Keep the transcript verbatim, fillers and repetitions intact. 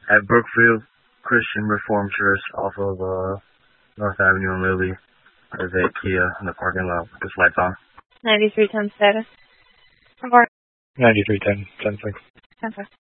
at Brookfield Christian Reformed Church off of uh, North Avenue and Lily. There's a Kia in the parking lot with the lights on. ninety-three ten status. ninety-three ten, ten six. ten six.